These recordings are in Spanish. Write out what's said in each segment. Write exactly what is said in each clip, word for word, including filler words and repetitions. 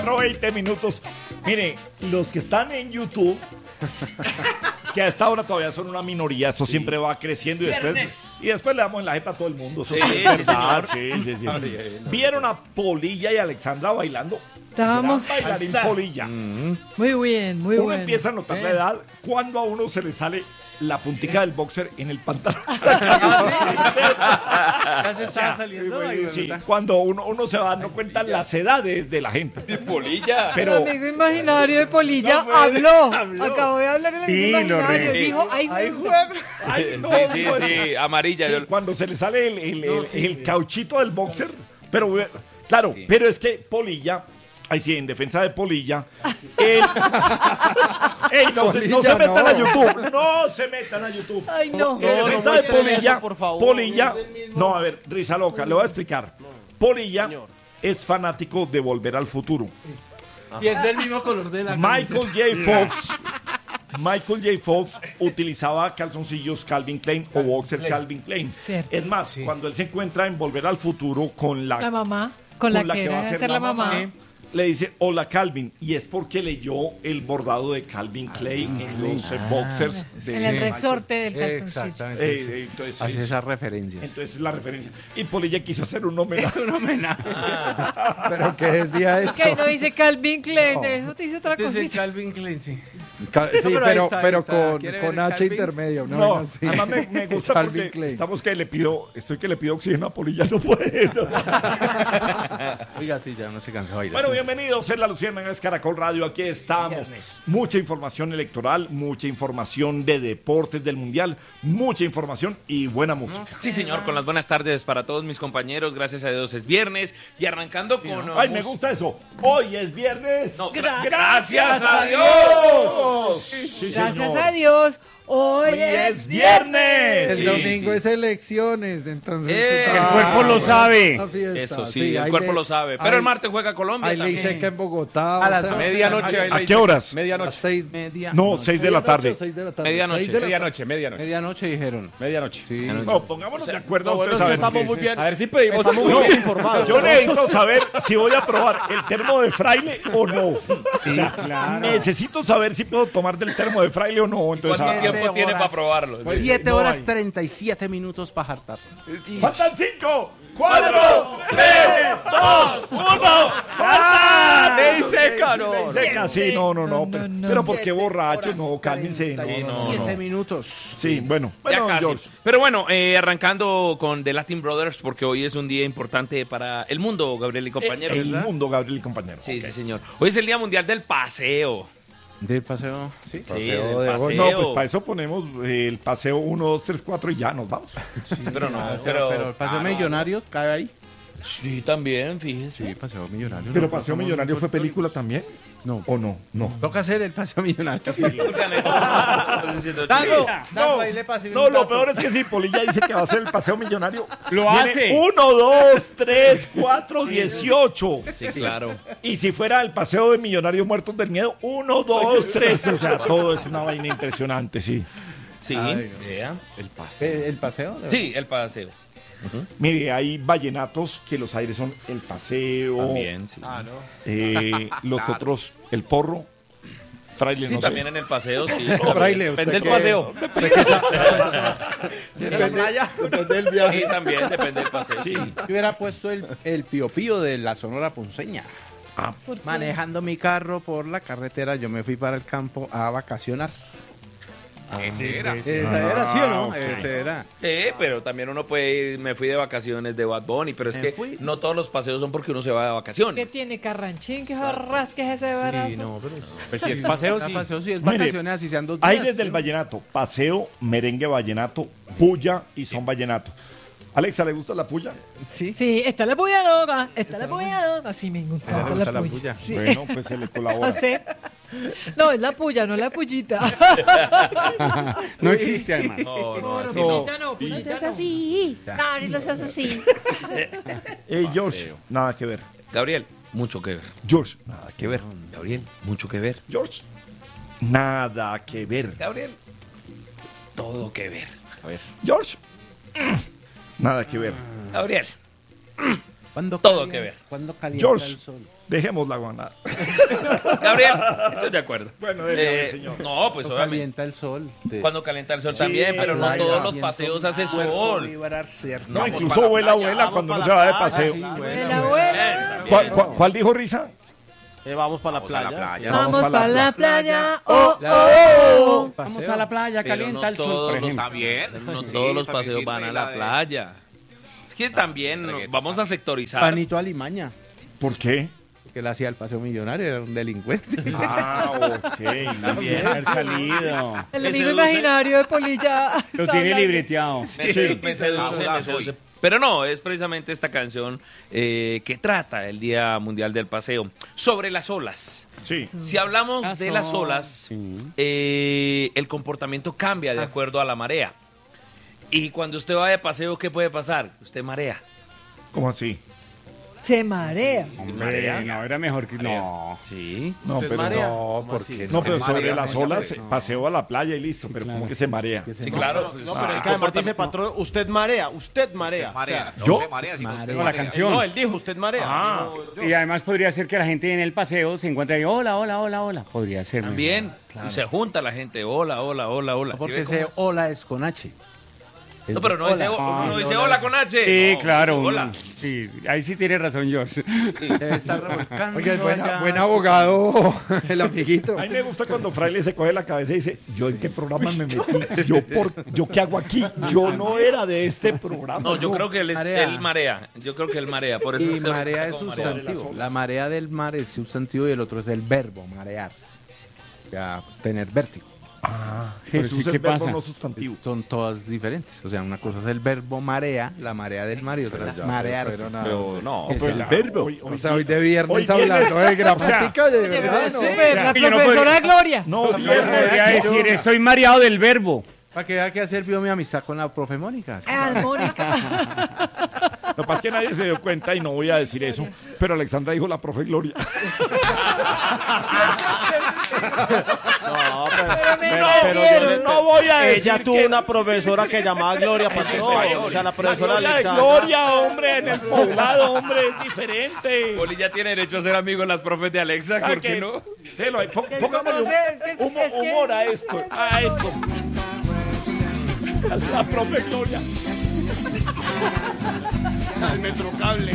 cuatro, veinte minutos. Mire, los que están en YouTube, que a esta hora todavía son una minoría, esto sí. siempre va creciendo y después, y después le damos en la jeta a todo el mundo. Eso sí, sí, sí, señor. Sí, sí, sí. ¿Vieron a Polilla y Alexandra bailando? Estábamos bailarín Polilla. Mm. Muy bien, muy uno bueno. empieza a notar la edad cuando a uno se le sale la puntica del boxer en el pantalón. Ya se está O sea, saliendo. sí, cuando uno, uno se va dando cuenta las edades de la gente. De Polilla. Pero el amigo imaginario de Polilla no, habló. habló. Acabo de hablar el amigo sí, imaginario. Dijo, ay, ay, ay, no, sí, sí, no, sí, amarilla. Sí, yo... Cuando se le sale el, el, el, sí, el cauchito del boxer. Pero, claro, sí. pero es que Polilla... Ay, sí, en defensa de Polilla. Él... Ey, no, Polilla, no se metan no. a YouTube. No se metan a YouTube. Ay, no. En defensa no, de Polilla, eso, por favor. Polilla... No, a ver, risa loca, le voy a explicar. Polilla Señor. es fanático de Volver al Futuro. Ajá. Y es del mismo color de la Michael J. Fox... Michael J. Fox utilizaba calzoncillos Calvin Klein o boxer Klein. Calvin Klein. Cierto. Es más, sí. cuando él se encuentra en Volver al Futuro con la... La mamá, con, con la, la que, que va a ser la, la mamá... mamá. Le dice, hola Calvin, y es porque leyó el bordado de Calvin Klein ah, en los ah, boxers de en el resorte del calzoncillo. Exactamente. Eh, eh, entonces, hace es, esas referencias. Entonces la referencia. Y Polilla quiso hacer un homenaje. un homenaje. Ah. ¿Pero qué decía eso? Es que no dice Calvin Klein, no. Eso te dice otra cosa. Dice Calvin Klein, sí. Cal sí, pero, pero, está, pero con, con H Calvin? intermedio. No, no, no sí. además me, me gusta Calvin porque Klein. Estamos que le pido, estoy que le pido oxígeno a Polilla, no puede. No. Oiga, sí, ya no se cansa de bailar. Bueno, bienvenidos en la Luciérnagas Caracol Radio, aquí estamos. Mucha información electoral, mucha información de deportes del Mundial, mucha información y buena música. Sí, señor, con las buenas tardes para todos mis compañeros, gracias a Dios es viernes y arrancando con... Ay, me gusta eso, hoy es viernes. No, gra gracias a Dios. Sí, sí, gracias señor. a Dios. Hoy, Hoy es viernes. El sí, domingo sí. es elecciones, entonces... Eh, el cuerpo lo sabe. Eso sí, sí el cuerpo le, lo sabe. Pero hay, el martes juega Colombia hay ley seca en Bogotá. A las o sea, medianoche. ¿A, ¿A qué horas? Medianoche. A seis, media, no, seis de la tarde. seis de la tarde. Medianoche. De la medianoche, medianoche. Medianoche dijeron. Medianoche. Sí. No, pongámonos o sea, de acuerdo. No, bueno, a ver, estamos sí, muy bien. A ver si pedimos. Estamos muy bien informados. Yo necesito saber si voy a probar el termo de fraile o no. Sí, o sea, claro. Necesito saber si puedo tomar del termo de fraile o no. Entonces, ¿cuánto tiempo tiene para probarlo? Pues, siete no horas hay. treinta y siete minutos para jartar. Sí. Faltan cinco, cuatro, tres, dos, uno. ¡Faltan! Ley seca, no. Ley seca, sí, no, no, no. Pero, no, pero ¿por qué borrachos? No, cálmense. No, no, siete no. minutos. Sí, bueno. Ya bueno, casi. George. Pero bueno, eh, arrancando con The Latin Brothers, porque hoy es un día importante para el mundo, Gabriel y compañeros. El, el mundo, Gabriel y compañeros. Sí, okay. sí, señor. Hoy es el Día Mundial del Paseo. ¿Del paseo? Sí, paseo sí de del paseo. No, pues para eso ponemos eh, el paseo uno, dos, tres, cuatro y ya nos vamos. Sí, pero no, pero, pero, pero el paseo ah, millonario no. cae ahí. Sí, también, fíjese. Sí, paseo millonario. Pero no, paseo millonario fue película también. No. ¿O no? No. Toca hacer el paseo millonario. Dago, no, ahí le pasé no, lo peor es que si Polilla dice que va a hacer el paseo millonario, lo hace. Uno, dos, tres, cuatro, dieciocho. Sí, claro. Y si fuera el paseo de millonarios muertos del miedo, uno, dos, tres. O sea, todo es una vaina impresionante, sí. Sí, Ay, vea. El paseo. ¿El paseo? Sí, el paseo. Uh-huh. Mire, hay vallenatos que los aires son el paseo. También, sí. Ah, no. Eh, los claro. otros, el porro. Fraile, sí, no también sé. en el paseo, sí. No, fraile, depende del que, paseo. Usted que depende, depende del viaje. Sí, también depende del paseo. Sí. Yo hubiera puesto el, el pío pío de la Sonora Ponceña. Ah, manejando mi carro por la carretera, yo me fui para el campo a vacacionar. Ah, ese era. Esa era, ¿sí o no? Okay. Ese era. Eh, pero también uno puede ir, me fui de vacaciones de Bad Bunny, pero es me que fui. no todos los paseos son porque uno se va de vacaciones. ¿Qué tiene Carranchín? ¿Qué jarras? ¿Qué es ese barazo? Sí, no, pero... Pues si es paseo, sí. paseo, sí es Mire, vacaciones, así sean dos días. Aires ¿sí? del vallenato, paseo, merengue vallenato, puya y son vallenato. Alexa, ¿le gusta la puya? Sí. Sí, esta la puya loca, esta la puya loca. Sí, me gusta Me gusta la la puya. puya. Sí. Bueno, pues se le colabora. No sé. No, es la puya, no la pullita. No existe, además. No, no, No, así no, no. pullita no, No pullita seas no. así. No, no seas así. Ey, George, nada que ver. Gabriel, mucho que ver. George, nada que ver. Gabriel, mucho que ver. George, nada que ver. Gabriel, todo que ver. A ver. George, nada que ver. Gabriel, ¿Cuándo todo calienta- que ver. ¿Cuándo calienta George. el sol? Dejemos la guanada. Gabriel, estoy de acuerdo. Bueno, dele, Eh, señor. No, pues Cuando obviamente. calienta el sol. te- Cuando calienta el sol también, pero no Ay, todos los siento paseos mi hace cuerpo sol. vibrar, ¿cierto? No, Vamos incluso para la vuela, playa, vuela vamos cuando para uno la se va de playa, paseo. sí, El abuelo. ¿Cuál, cuál, cuál dijo Risa? Eh, vamos para la Vamos a la playa. playa. Vamos Vamos pa' para la la playa. Oh, Oh, la- oh. Paseo. Vamos a la playa, Pero calienta no el sol, todos por los- ejemplo. Está bien, no Sí, todos los también paseos sirve van a la la de- playa. Es que también no, reggaetón. vamos a sectorizar. Panito Alimaña, ¿Por qué? que él hacía el paseo millonario, era un delincuente. Ah, ok. También haber salido. El Me amigo seduce. imaginario de Polilla. Lo está tiene hablando. libreteado. Me, se- me seduce, me Ah, seduce. soy. Pero no, es precisamente esta canción eh, que trata el Día Mundial del Paseo sobre las olas. Sí. Si hablamos Las de las olas. olas, Sí. eh, el comportamiento cambia de acuerdo a la marea. Y cuando usted va de paseo, ¿qué puede pasar? Usted marea. ¿Cómo así? Se marea. Hombre, no, era mejor que... No. Sí. No, ¿Usted pero marea? no, ¿Cómo así? no, pero Se sobre marea, las no, olas, no. paseo a la playa y listo, pero como que se marea. Sí, claro. pues, No, pero ah, es que además dice, comportamiento- patrón, usted marea, usted marea. Marea. O sea, ¿yo? Se marea, sí, Marea. usted No, la marea. canción. no, él dijo, usted marea. Ah. Dijo yo. Y además podría ser que la gente en el paseo se encuentre ahí, hola, hola, hola, hola. Podría ser. También. mejor. Y se junta la gente, hola, hola, hola, hola. ¿Sí Porque ve ese cómo? hola es con H. No, pero no dice, Hola. uno no Ah, dice hola, hola es- con H. Sí, No, claro. Hola. uno- Sí, ahí sí tiene razón, George. Debe estar revolcando Oiga, es buena- allá. buen abogado, el amiguito. A mí me gusta cuando Fraile se coge la cabeza y dice, ¿yo en qué programa me metí? ¿Yo, por, ¿yo qué hago aquí? Yo no era de este programa. No, yo creo que él, es, Marea. él marea. Yo creo que él marea. Por eso Y se- marea es como marea. sustantivo. La marea del mar es sustantivo y el otro es el verbo, marear. O sea, tener vértigo. Jesús ¿qué es verbo, pasa? no sustantivo. Son todas diferentes. O sea, una cosa es el verbo marea, la marea del mar, y otra es marearse. Pero no, Es Pues el ya, verbo. hoy- hoy O sea, hoy viernes- de viernes hoy viernes- hablando de gramática, de Llegó verdad, ¿no? súper, la que yo no profesora podría- Gloria. No, Podría viernes. decir, estoy mareado del verbo. Para que vea que ha servido mi amistad con la profe Mónica. Armónica. Lo que pasa es que nadie se dio cuenta y no voy a decir eso, pero Alexandra dijo la profe Gloria. No, pero, Pero me pero- pero entendieron. yo le- No voy a decir Ella tuvo que- una profesora que llamaba Gloria Patrón. O sea, la profesora Gloria de Alexandra. Gloria, hombre, en el poblado, hombre, es diferente. Poli ya tiene derecho a ser amigo de las profes de Alexa, ¿por qué no? Déjelo ahí, pó- Que póngale no sé, es que- humo- es que- humor a esto, a esto. La profe Gloria. El Metrocable.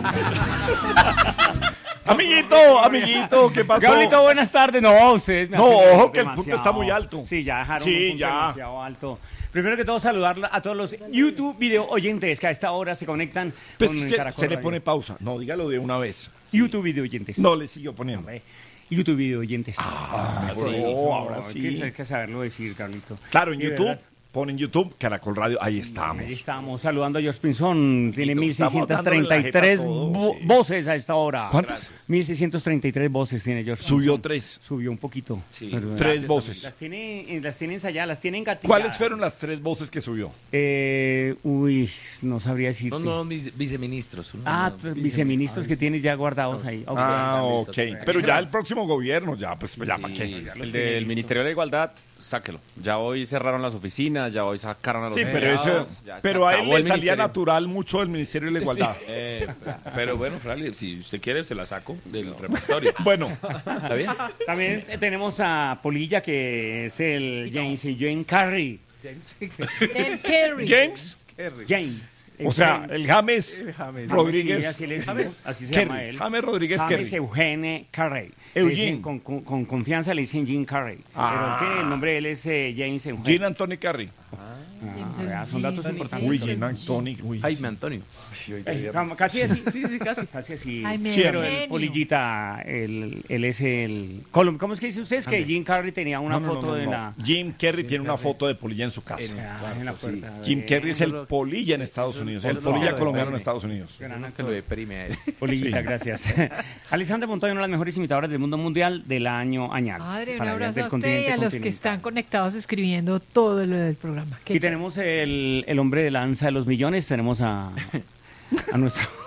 Amiguito, amiguito, ¿qué pasó? Gablito, buenas tardes. No, ustedes me No, hacen reír ojo que el punto demasiado. está muy alto. Sí, ya dejaron Sí, un punto ya. demasiado alto. Primero que todo, saludar a todos los YouTube video oyentes que a esta hora se conectan Pues con se, Caracol se le Radio. pone pausa. No, dígalo de una vez. YouTube video oyentes. No le siguió poniendo. Hombre, YouTube video oyentes. Ah, Ay, sí. eso, Oh, ahora hay sí. que- Hay que saberlo decir, Carlito. Claro, en Y de YouTube, verdad, ponen YouTube, Caracol Radio, ahí estamos. Ahí estamos saludando a George Pinzón. Tiene Estamos mil seiscientos treinta y tres dándole la jeta a todo, vo- sí. voces a esta hora. ¿Cuántas? mil seiscientos treinta y tres voces tiene George Subió Pinzón. tres. Subió un poquito. Sí, Pero, Tres las- voces. Las tiene, las tiene ensayadas, las tiene engatilladas. ¿Cuáles fueron las tres voces que subió? Eh, uy, no sabría decirte. No, no, mis viceministros. uno, Ah, no, t- viceministros que tienes ya guardados ahí. Ok. Ah, están ok. listos. Pero ya el próximo gobierno, ya, pues ya, ¿para Sí, qué? ya El del Ministerio de la Igualdad, sáquelo. Ya hoy cerraron las oficinas, ya hoy sacaron a los Sí, pero, empleados, eso, ya se pero a él acabó le el salía ministerio. natural mucho del Ministerio de la Igualdad. Eh, pero bueno, Frali, si usted quiere, se la saco del repertorio. Bueno, ¿Está bien? También eh, tenemos a Polilla, que es el James y Jane Carrey. Jen Kerry. James, James. o sea, el James James. Rodríguez. Sí, así, le decimos, así se Kerry, llama él. James Rodríguez James Kerry. Eugene Carrey. Eugene. Le dicen Con, con- con confianza le dicen Jim Carrey. Ah. Pero es que el nombre de él es eh, James Eugene. Jean Anthony Carrey. Ah, vea, son datos importantes. Uy, Jean Anthony. Uy. Jaime Antonio. Eh, cam- casi así. Sí, sí, casi. Casi así. Ay, me Pero el genio. Polillita, el, él es el... Colom- ¿Cómo es que dice usted? Es que Jim Carrey tenía una No, no, no, foto no, de no. la... Jim Carrey tiene una foto de Polilla en su casa. Ah, en la puerta. Jim Eh, Carrey es el Polilla en Estados Unidos, el eso lo Polilla hago, colombiano en eh. Estados Unidos. gran Que lo deprime a él. Polillita, gracias. Alexandra Montoya, una de las mejores imitadoras del mundo mundial del año añal. Madre, un Para abrazo del a usted y continente a los que continental. están conectados escribiendo todo lo del programa. Qué Y tenemos el, el hombre de la danza de los millones, tenemos a, a nuestro...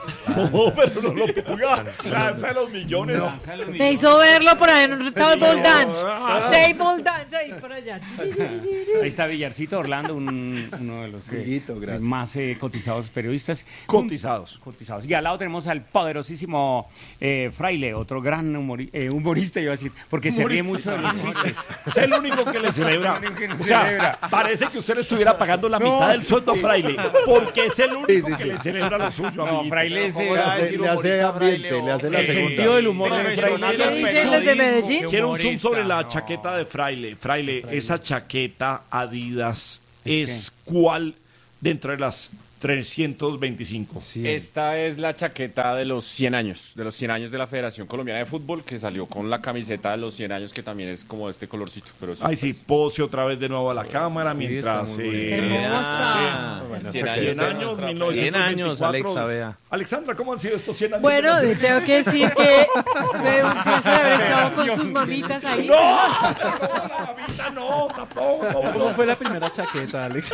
No, pero no lo ponga. Lanza los millones. Me hizo verlo por ahí en un table dance. Table dance ahí por allá. Ahí está Villarcito Orlando, un- uno de los eh, Amiguito, gracias. más eh, cotizados periodistas. Cotizados. Cotizados. Y al lado tenemos al poderosísimo eh, Fraile, otro gran humori- eh, humorista, iba a decir, porque se ríe mucho de los chistes. Es el único que le celebra. El único que le O sea, celebra. parece que usted le estuviera pagando la mitad del sueldo a Fraile, porque es el único Sí, sí, que sí. le celebra lo suyo, No, amiguito. Fraile es, eh, Le hace, le hace ambiente, le hace la el segunda. sentido del humor de Fraile. ¿Qué dicen los de Medellín? Quiero un zoom humorista, sobre la no. chaqueta de Fraile. Fraile, esa chaqueta Adidas ¿Es es cuál dentro de las trescientos veinticinco. Sí. Esta es la chaqueta de los cien años, de los cien años de la Federación Colombiana de Fútbol, que salió con la camiseta de los cien años, que también es como de este colorcito. Pero eso, Ay, sí, pose otra vez de nuevo a la cámara mientras... está muy eh, Hermosa. Bueno, cien chaqueta. cien de años, nuestra- mil novecientos cien años, veinticuatro. Alexa, vea. Alexandra, ¿cómo han sido estos cien años? Bueno, de tengo que decir que fue un placer haber estado con sus mamitas ahí. ¡No! La mamita no, tampoco. ¿Cómo fue la primera chaqueta, Alex?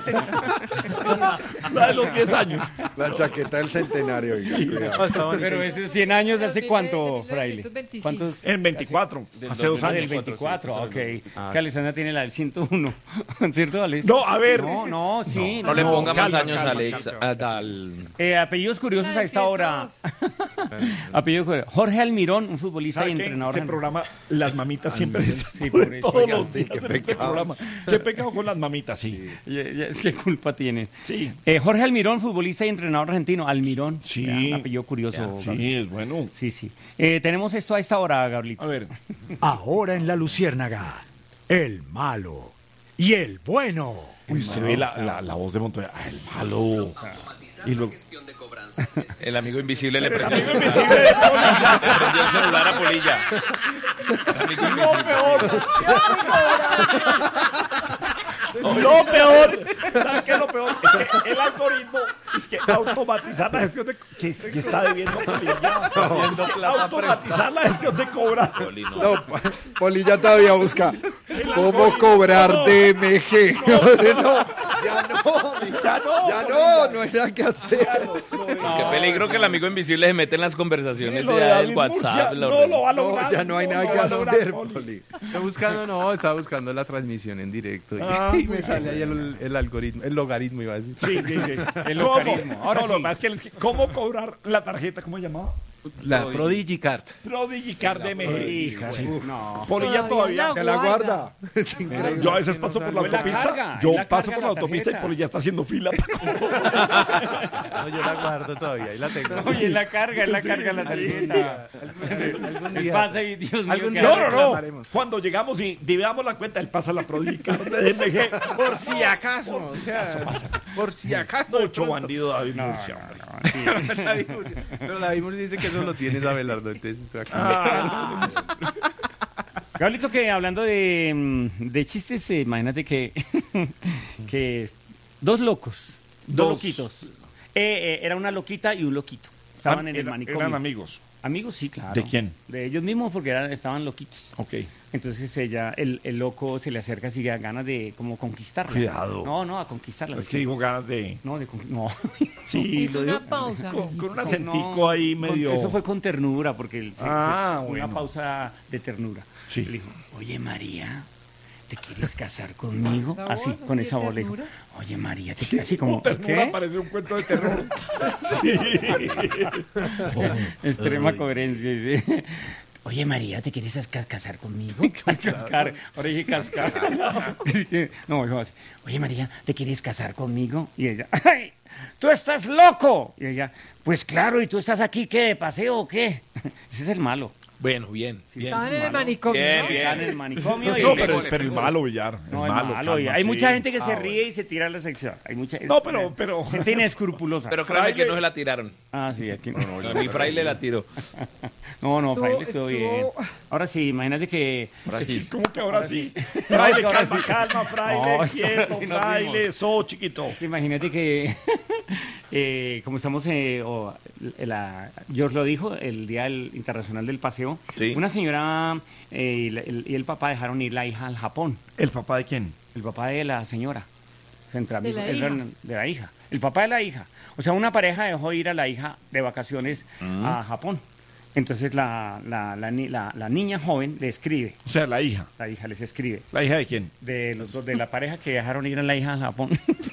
La de los diez años. La chaqueta del centenario. oiga, cuidado. Está bonito. Pero ese cien años, ¿hace Pero cuánto, tiene- de Fraile? mil novecientos veinticinco. ¿Cuántos? En veinticuatro, hace dos Ah, años. del veinticuatro, ok. Ah, que Alessandra tiene la del ciento uno, ¿cierto, Alex? No, a ver. No, no, sí. No le No, ponga más calma, años calma, a Alex. calma. a Dal. Eh, apellidos curiosos a esta hora. Apellidos curiosos. Jorge Almirón, un futbolista y ¿Sabe qué? entrenador. Ese programa, las mamitas siempre están Sí, por por eso. todos Oiga, los sí, días qué en este pecado. programa. Qué pecado con las mamitas, sí. Ya- ya, es que culpa tiene. Sí. Eh, Jorge Almirón, futbolista y entrenador argentino. Almirón. Sí. Ya, un apellido curioso. Gabriel. Sí, es bueno. Sí, sí. Eh, tenemos esto a esta hora, Gabrielito. A ver. Ahora en La Luciérnaga, el malo y el bueno. Uy, se ve la, la, la voz de Montoya. Ah, el malo. Y luego... El amigo invisible le prendió, Amigo invisible de Polilla. le prendió el celular a Polilla. El amigo Lo invisible. peor. Lo peor. ¿Sabes qué es lo peor? Es que el algoritmo es que automatizar la gestión de... ¿Qué, qué está debiendo Polilla? Es que automatizar la gestión de cobrar. No, Pa- Polilla todavía busca cómo cobrar D M G. No, ya no, Ya no. ya no, no hay nada que hacer. Qué peligro que el amigo invisible se mete en las conversaciones Lo de de del David WhatsApp. Murcia la no orden. lo va a No, lograr. ya no hay nada lo que va a lograr, hacer, Poli. Poli. Está buscando, no, estaba buscando la transmisión en directo. Y, Ah, y me sale ahí el, el algoritmo, el logaritmo, iba a decir. Sí, sí, sí. El ¿Cómo? logaritmo. Ahora no, sí. lo más que les- ¿Cómo cobrar la tarjeta? ¿Cómo se llamaba? La Prodigy Card. Prodigy Card de M G. Hija, sí. No. Polilla todavía. Que la guarda. Es increíble. Yo a veces paso por la Es la autopista. carga, yo es la paso carga por la la autopista y tarjeta. Polilla está haciendo fila. No, yo la guardo todavía, ahí la tengo. Oye, la carga, es la carga la tarjeta. Algún Es día. pasa y Dios mío. Algún ¿qué día No, hago? no, no. reclamaremos. Cuando llegamos y dividamos la cuenta, él pasa la Prodigy Card de M G. Por si acaso, o sea, por si acaso. Mucho bandido David Murcia. hombre. La vimos, pero la vimos dice que eso lo tienes, Abelardo, entonces aquí. Ah, Gabrielito, que hablando de, mm, de chistes, eh, imagínate que, que dos locos, dos, Dos. loquitos. Eh, eh, era una loquita y un loquito. Estaban en el Era- manicomio. Eran amigos. Amigos, sí, claro. ¿De quién? De ellos mismos, porque eran, estaban loquitos. Ok. Entonces ella, el, el loco se le acerca así a ganas de como conquistarla. Cuidado. No, no, a conquistarla. Es que digo ganas de... No, de con- no. Sí, Hizo lo una digo- pausa. Con, con un No, acentico ahí con- medio... Eso fue con ternura, porque él se- Ah, se- bueno. una pausa de ternura. Sí. Le dijo, oye María, ¿te quieres casar conmigo? ¿La Así, voz con así esa de voz le dijo, ternura? oye María, ¿te quieres así como Ternura ¿qué? parece un cuento de terror. Sí. Extrema coherencia. Dice. Oye María, ¿te quieres cas- casar conmigo? Cascar, ahora dije cascar. No, dijo así. Oye María, ¿te quieres casar conmigo? Y ella, ¡ay! ¡Tú estás loco! Y ella, pues claro, ¿y tú estás aquí qué? ¿De paseo o qué? Ese es el malo. Bueno, bien. bien. Estaban en el malo. manicomio. Bien, ¿no? bien. Están en el manicomio. y No, le- pero, pero el malo, Villar. No, el es malo. malo. y calma, hay sí. mucha gente que se Ah, ríe y se tira la sección. Hay mucha No, pero- pero- gente inescrupulosa. Pero créeme que no se la tiraron. Ah, sí, aquí. A mi fraile la tiró. No, no, Estuvo- Fraile estuvo bien. estuvo- Ahora sí, imagínate que. Ahora bueno. sí. ¿Cómo que ahora, sí? No, Fraile, es que ahora calma, sí. calma, fraile, No, es que ahora quieto, sí nos fraile, rimos. so chiquito. que Imagínate que, eh, como estamos, eh, o, la, George lo dijo, el Día del- Internacional del Paseo, Sí. una señora eh, y, la- el, y el papá dejaron ir la hija al Japón, ¿El papá de quién? el papá de la señora. entre De amigos, la el- hija. de la hija, el papá de la hija. O sea, una pareja dejó ir a la hija de vacaciones Mm. a Japón. Entonces la, la, la, ni- la- la niña joven le escribe, O sea, la hija. la hija les escribe, ¿La hija de quién? de los dos, de la pareja que dejaron ir a la hija a Japón.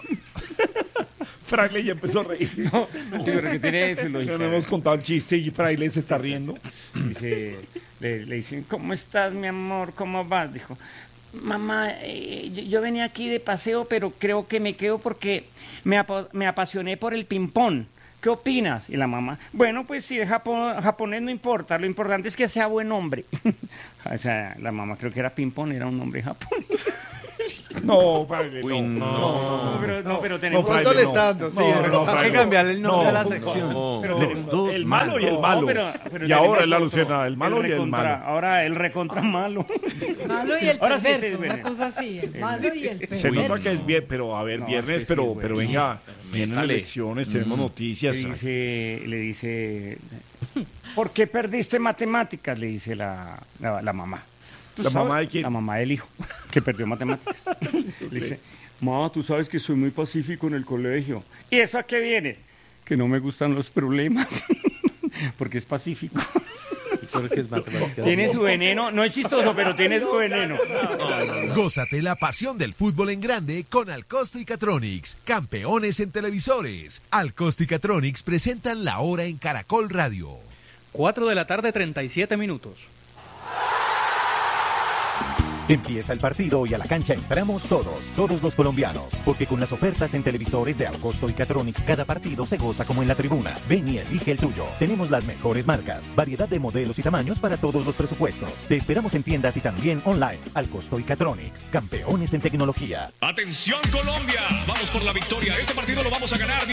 Fraile ya empezó a reír. No, sí, pero que tiene su Ya lógica. no hemos contado el chiste y Fraile se está riendo. Dice, le, le dicen, ¿cómo estás, mi amor? ¿Cómo vas? Dijo, mamá, eh, yo, yo venía aquí de paseo, pero creo que me quedo porque me, apa- me apasioné por el ping-pong. ¿Qué opinas? Y la mamá, bueno, pues si es japo- japonés no importa, lo importante es que sea buen hombre. O sea, la mamá creo que era ping-pong, era un hombre japonés. No, Fraile, Uy, no. no. No, pero, no, pero tenemos... Fraile, Pronto le no. está dando, sí, No, de no, verdad. Hay Fraile, que cambiarle el nombre no, a la no, sección. no. Pero Los tenemos- dos el malo y el malos. malo. No, pero- pero y ahora tenemos la otro, Luciana, el malo y el recontra- malo. Ahora el recontra malo. Malo y el Ahora sí, perverso, este es una bueno. cosa así, el malo y el Se perverso. nota que es bien, pero a ver, No, viernes, es que sí, pero, bueno. pero venga, vienen Métale. elecciones, tenemos noticias. Le dice, le dice, ¿por qué perdiste matemáticas? Le dice la, la, la mamá. ¿Tú ¿La sabes? mamá de quién? La mamá del hijo, que perdió matemáticas. Le dice, mamá, tú sabes que soy muy pacífico en el colegio. ¿Y eso a qué viene? Que no me gustan los problemas, porque es pacífico. Porque es matemáticas. Tiene su veneno, no es chistoso, pero tiene su veneno. Gózate la pasión del fútbol en grande con Alcosto y Catronics, campeones en televisores. Alcosto y Catronics presentan La Hora en Caracol Radio. cuatro de la tarde, treinta y siete minutos. Empieza el partido y a la cancha entramos todos, todos los colombianos, porque con las ofertas en televisores de Alcosto y Catronics cada partido se goza como en la tribuna. Ven y elige el tuyo. Tenemos las mejores marcas, variedad de modelos y tamaños para todos los presupuestos. Te esperamos en tiendas y también online. Alcosto y Catronics, campeones en tecnología. Atención Colombia, vamos por la victoria. Este partido lo vamos a ganar.